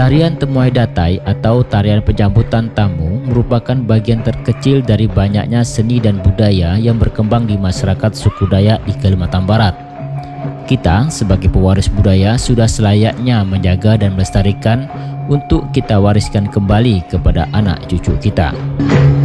Tarian Temuai Datai atau tarian penjambutan tamu merupakan bagian terkecil dari banyaknya seni dan budaya yang berkembang di masyarakat suku Dayak di Kalimantan Barat. Kita sebagai pewaris budaya sudah selayaknya menjaga dan melestarikan untuk kita wariskan kembali kepada anak cucu kita.